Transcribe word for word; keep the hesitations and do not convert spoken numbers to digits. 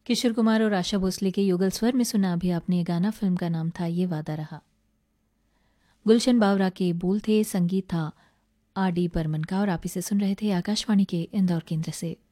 किशोर कुमार और आशा भोसले के युगल स्वर में सुना अभी आपने ये गाना, फिल्म का नाम था ये वादा रहा। गुलशन बावरा के बोल थे, संगीत था आर डी बर्मन का, और आप इसे सुन रहे थे आकाशवाणी के इंदौर केंद्र से।